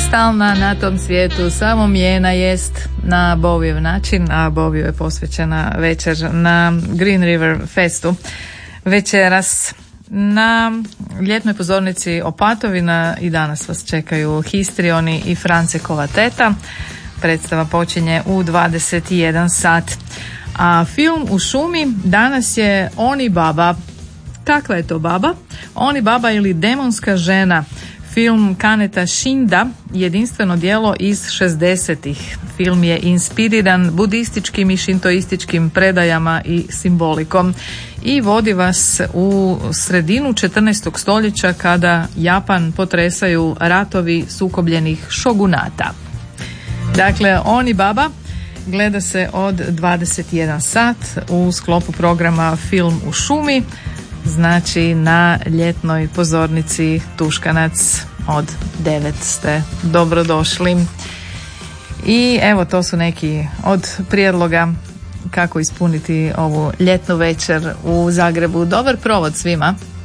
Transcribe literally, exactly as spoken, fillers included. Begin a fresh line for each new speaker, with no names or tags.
stalna na tom svijetu, samo mijena jest na Bowiev način, a Bowiev je posvećena večer na Green River Festu. Večeras na ljetnoj pozornici Opatovina i danas vas čekaju Histrioni i Francekova teta. Predstava počinje u dvadeset jedan sat. A film U šumi danas je Oni baba. Kakva je to baba? Oni baba ili Demonska žena. Film Kaneta Shinda, jedinstveno djelo iz šezdesetih. Film je inspiriran budističkim i šintoističkim predajama i simbolikom i vodi vas u sredinu četrnaestog stoljeća kada Japan potresaju ratovi sukobljenih šogunata. Dakle, Oni baba gleda se od dvadeset jedan sat u sklopu programa Film u šumi, znači na ljetnoj pozornici Tuškanac od devet ste dobrodošli. I evo, to su neki od prijedloga kako ispuniti ovu ljetnu večer u Zagrebu. Dobar provod svima.